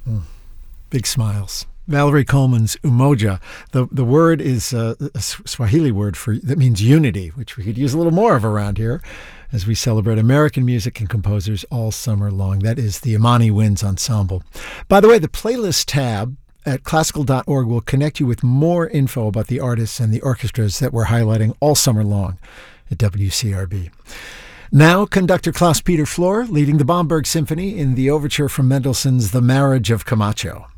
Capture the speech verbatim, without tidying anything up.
Big smiles. Valerie Coleman's Umoja. The the word is uh, a Swahili word for that means unity, which we could use a little more of around here as we celebrate American music and composers all summer long. That is the Imani Winds Ensemble. By the way, the playlist tab at classical dot org will connect you with more info about the artists and the orchestras that we're highlighting all summer long at W C R B. Now, conductor Klaus-Peter Flohr leading the Bamberg Symphony in the overture from Mendelssohn's The Marriage of Camacho.